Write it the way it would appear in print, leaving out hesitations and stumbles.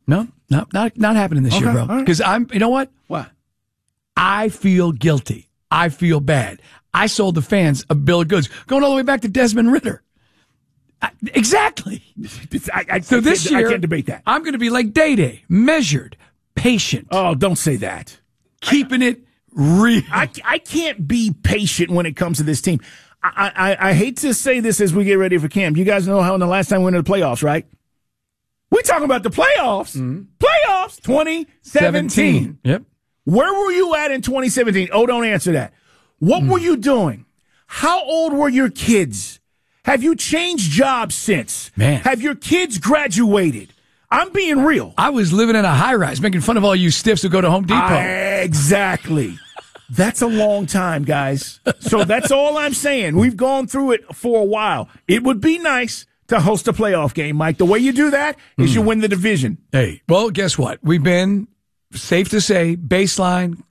No, not happening this year, bro. Because you know what? What? I feel guilty. I feel bad. I sold the fans a bill of goods, going all the way back to Desmond Ritter. Exactly. So this year, I can't debate that. I'm going to be like Day-Day, measured, patient. Oh, don't say that. Keeping it real. I can't be patient when it comes to this team. I hate to say this as we get ready for camp. You guys know how in the last time we went to the playoffs, right? We're talking about the playoffs. Mm-hmm. Playoffs 2017. Yep. Where were you at in 2017? Oh, don't answer that. What were you doing? How old were your kids? Have you changed jobs since? Man. Have your kids graduated? I'm being real. I was living in a high-rise, making fun of all you stiffs who go to Home Depot. Exactly. That's a long time, guys. So that's all I'm saying. We've gone through it for a while. It would be nice to host a playoff game, Mike. The way you do that is you win the division. Hey, well, guess what? We've been, safe to say, baseline,